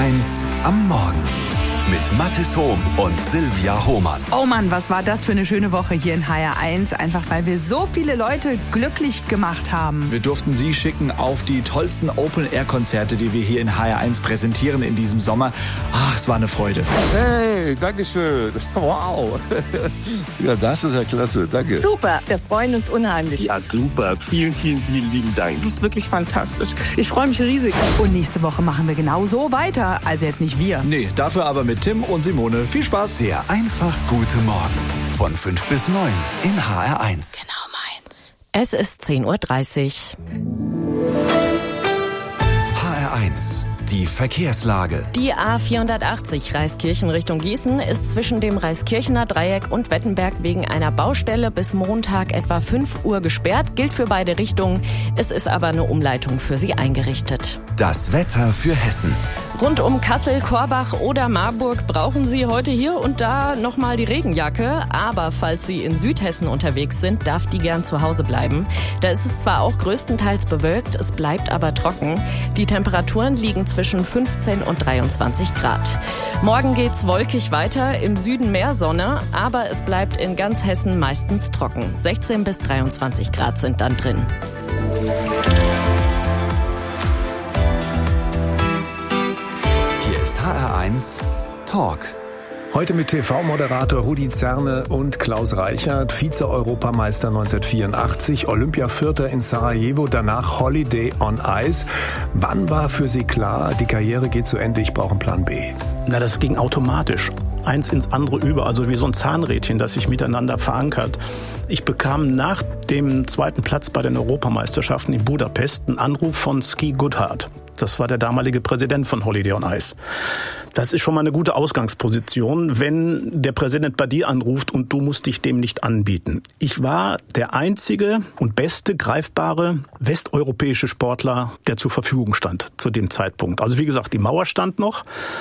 HR1 am Morgen. Mit Mathis Hohm und Silvia Hohmann. Oh Mann, was war das für eine schöne Woche hier in HR1. Einfach weil wir so viele Leute glücklich gemacht haben. Wir durften Sie schicken auf die tollsten Open-Air-Konzerte, die wir hier in HR1 präsentieren in diesem Sommer. Ach, es war eine Freude. Hey, danke schön. Wow. Ja, das ist ja klasse. Danke. Super, wir freuen uns unheimlich. Ja, super. Vielen, vielen, vielen lieben Dank. Das ist wirklich fantastisch. Ich freue mich riesig. Und nächste Woche machen wir genau so weiter. Also jetzt nicht wir. Nee, dafür aber mit Tim und Simone. Viel Spaß. Der einfach gute Morgen. Von 5 bis 9 in HR1. Genau meins. Es ist 10:30 Uhr. HR1. Die Verkehrslage. Die A480 Reiskirchen Richtung Gießen ist zwischen dem Reiskirchener Dreieck und Wettenberg wegen einer Baustelle bis Montag etwa 5 Uhr gesperrt. Gilt für beide Richtungen. Es ist aber eine Umleitung für sie eingerichtet. Das Wetter für Hessen. Rund um Kassel, Korbach oder Marburg brauchen Sie heute hier und da nochmal die Regenjacke. Aber falls Sie in Südhessen unterwegs sind, darf die gern zu Hause bleiben. Da ist es zwar auch größtenteils bewölkt, es bleibt aber trocken. Die Temperaturen liegen zwischen 15 und 23 Grad. Morgen geht's wolkig weiter, im Süden mehr Sonne, aber es bleibt in ganz Hessen meistens trocken. 16 bis 23 Grad sind dann drin. HR1 Talk. Heute mit TV-Moderator Rudi Zerne und Klaus Reichert, Vize-Europameister 1984, Olympiavierter in Sarajevo, danach Holiday on Ice. Wann war für Sie klar, die Karriere geht zu Ende, ich brauche einen Plan B? Na, das ging automatisch. Eins ins andere über, also wie so ein Zahnrädchen, das sich miteinander verankert. Ich bekam nach dem 2. Platz bei den Europameisterschaften in Budapest einen Anruf von Ski Goodhart. Das war der damalige Präsident von Holiday on Ice. Das ist schon mal eine gute Ausgangsposition, wenn der Präsident bei dir anruft und du musst dich dem nicht anbieten. Ich war der einzige und beste greifbare westeuropäische Sportler, der zur Verfügung stand zu dem Zeitpunkt. Also wie gesagt, die Mauer stand noch.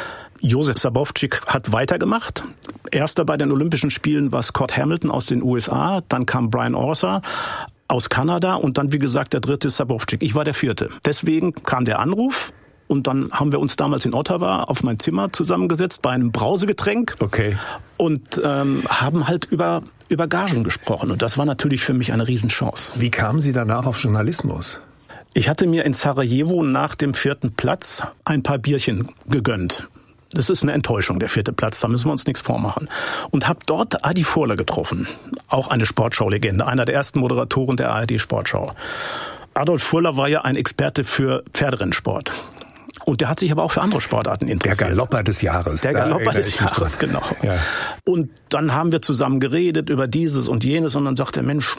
Josef Sabowczyk hat weitergemacht. Erster bei den Olympischen Spielen war Scott Hamilton aus den USA. Dann kam Brian Orser aus Kanada und dann, wie gesagt, der dritte Sabowczyk. Ich war der vierte. Deswegen kam der Anruf und dann haben wir uns damals in Ottawa auf mein Zimmer zusammengesetzt bei einem Brausegetränk. Okay. Und haben halt über Gagen gesprochen. Und das war natürlich für mich eine Riesenchance. Wie kamen Sie danach auf Journalismus? Ich hatte mir in Sarajevo nach dem 4. Platz ein paar Bierchen gegönnt. Das ist eine Enttäuschung, der 4. Platz, da müssen wir uns nichts vormachen. Und habe dort Adi Furler getroffen, auch eine Sportschau-Legende, einer der ersten Moderatoren der ARD-Sportschau. Adolf Furler war ja ein Experte für Pferderennsport. Und der hat sich aber auch für andere Sportarten interessiert. Der Galopper des Jahres. Der Galopper des Jahres, genau. Ja. Und dann haben wir zusammen geredet über dieses und jenes und dann sagt der Mensch,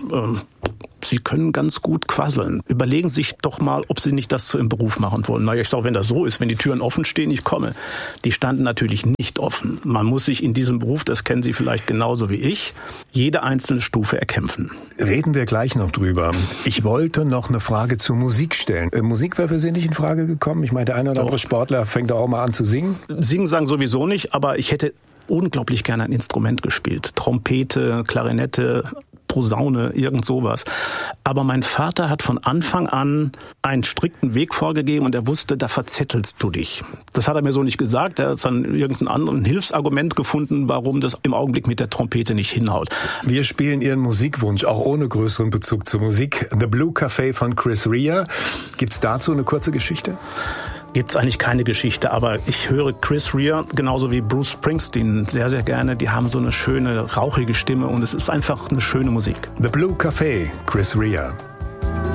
Sie können ganz gut quasseln. Überlegen Sie sich doch mal, ob Sie nicht das zu Ihrem Beruf machen wollen. Naja, ich sage, wenn das so ist, wenn die Türen offen stehen, ich komme. Die standen natürlich nicht offen. Man muss sich in diesem Beruf, das kennen Sie vielleicht genauso wie ich, jede einzelne Stufe erkämpfen. Reden wir gleich noch drüber. Ich wollte noch eine Frage zur Musik stellen. Musik wäre für Sie nicht in Frage gekommen? Ich meine, der eine oder andere Sportler fängt auch mal an zu singen. Singen sagen sowieso nicht, aber ich hätte unglaublich gerne ein Instrument gespielt. Trompete, Klarinette, Posaune, irgend sowas. Aber mein Vater hat von Anfang an einen strikten Weg vorgegeben und er wusste, da verzettelst du dich. Das hat er mir so nicht gesagt. Er hat dann irgendein anderes Hilfsargument gefunden, warum das im Augenblick mit der Trompete nicht hinhaut. Wir spielen Ihren Musikwunsch, auch ohne größeren Bezug zur Musik. The Blue Café von Chris Rea. Gibt's dazu eine kurze Geschichte? Gibt's eigentlich keine Geschichte, aber ich höre Chris Rea genauso wie Bruce Springsteen sehr, sehr gerne. Die haben so eine schöne, rauchige Stimme und es ist einfach eine schöne Musik. The Blue Café, Chris Rea.